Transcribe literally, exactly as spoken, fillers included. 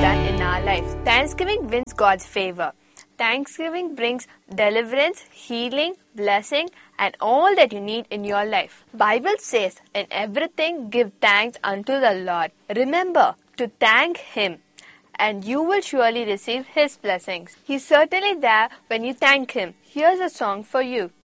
done in our lives. Thanksgiving wins God's favor. Thanksgiving brings deliverance, healing, blessing, and all that you need in your life. Bible says, in everything give thanks unto the Lord. Remember to thank Him, and you will surely receive His blessings. He's certainly there when you thank Him. Here's a song for you.